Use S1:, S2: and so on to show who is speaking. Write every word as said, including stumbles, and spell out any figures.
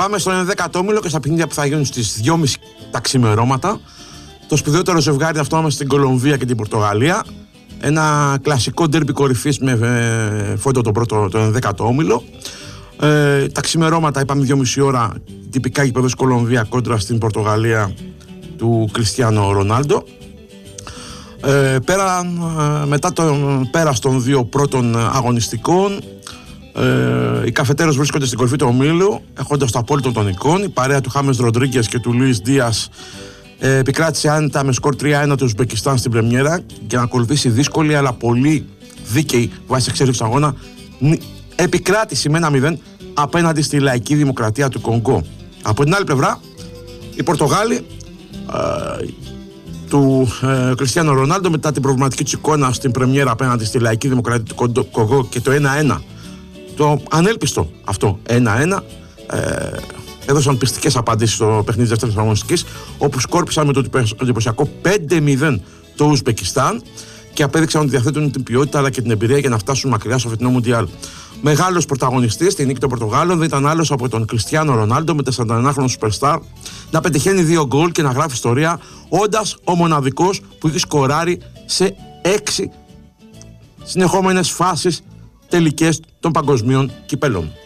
S1: Πάμε στον ενδέκατο όμιλο και στα παιχνίδια που θα γίνουν στις δυόμιση τα ξημερώματα. Το σπουδαιότερο ζευγάρι αυτό στην Κολομβία και την Πορτογαλία. Ένα κλασικό ντέρμπι κορυφής με ε, φόντο τον πρώτο, τον ενδέκατο όμιλο. Ε, τα ξημερώματα, είπαμε δυόμιση ώρα, τυπικά γήπεδο της Κολομβία κόντρα στην Πορτογαλία του Κριστιάνο Ρονάλντο. Ε, πέρα, ε, μετά τον πέρας των δύο πρώτων αγωνιστικών, ε, οι καφετέρες βρίσκονται στην κορυφή του ομίλου, έχοντας το απόλυτο των εικόν. Η παρέα του Χάμες Ροντρίγκες και του Λουίς Δίας ε, επικράτησε άνετα με σκορ τρία ένα του Ουσμπεκιστάν στην πρεμιέρα για να ακολουθήσει δύσκολη αλλά πολύ δίκαιη βάση εξέλιξη του αγώνα επικράτηση με ένα μηδέν απέναντι στη λαϊκή δημοκρατία του Κονγκό. Από την άλλη πλευρά, οι Πορτογάλοι ε, του ε, Κριστιάνο Ρονάλντο, μετά την προβληματική του εικόνα στην πρεμιέρα απέναντι στη λαϊκή δημοκρατία του Κονγκό και το ένα ένα, το ανέλπιστο αυτό ένα ένα, ε, έδωσαν πιστικές απαντήσεις στο παιχνίδι της δεύτερης αγωνιστικής, όπου σκόρπισαν με το εντυπωσιακό πέντε μηδέν το Ουσμπεκιστάν και απέδειξαν ότι διαθέτουν την ποιότητα αλλά και την εμπειρία για να φτάσουν μακριά στο φετινό Μουντιάλ. Μεγάλος πρωταγωνιστής στη νίκη των Πορτογάλων δεν ήταν άλλος από τον Κριστιάνο Ρονάλντο, με τεσσαρανταεννάχρονο superstar να πετυχαίνει δύο γκολ και να γράφει ιστορία, όντας ο μοναδικός που έχει σκοράρει σε έξι συνεχόμενες φάσεις τελικές των παγκοσμίων κυπέλων.